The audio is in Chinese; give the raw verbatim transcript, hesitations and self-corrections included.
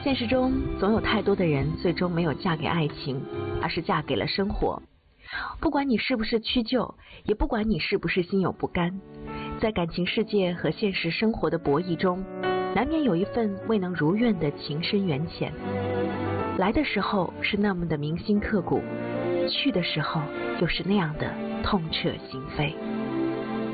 现实中总有太多的人最终没有嫁给爱情，而是嫁给了生活。不管你是不是屈就，也不管你是不是心有不甘，在感情世界和现实生活的博弈中，难免有一份未能如愿的情深缘浅。来的时候是那么的铭心刻骨，去的时候又是那样的痛彻心扉。